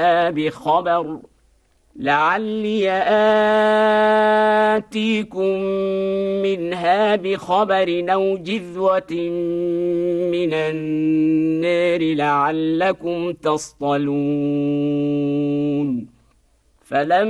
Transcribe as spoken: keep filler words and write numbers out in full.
منها بخبر لعلي آتيكم منها بخبر أو جذوة من النار لعلكم تصطلون. فلما